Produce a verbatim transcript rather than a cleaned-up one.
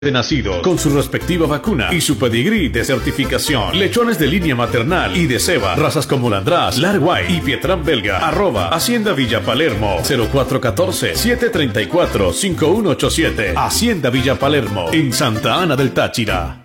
de nacido con su respectiva vacuna y su pedigrí de certificación. Lechones de línea maternal y de ceba, razas como Landrás, Larguay y Pietrán Belga. Arroba Hacienda Villa Palermo. Cero cuatro uno cuatro, siete tres cuatro, cinco uno ocho siete. Hacienda Villa Palermo en Santa Ana del Táchira.